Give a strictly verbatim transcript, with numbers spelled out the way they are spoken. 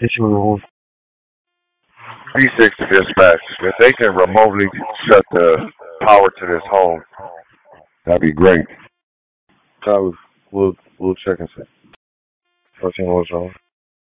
B six to dispatch. If they can remotely shut the power to this home, that'd be great. Copy. We'll we'll check and see. fourteen what's wrong.